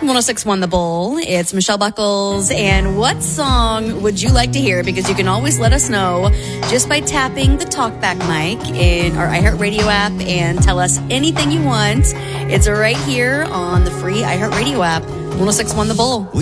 1061 The Bull. It's Michelle Buckles. And what song would you like to hear? Because you can always let us know just by tapping the talkback mic in our iHeartRadio app and tell us anything you want. It's right here on the free iHeartRadio app. 1061 The Bull.